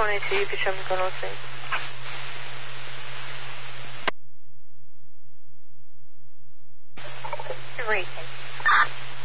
22, you could show me Control Space. Great.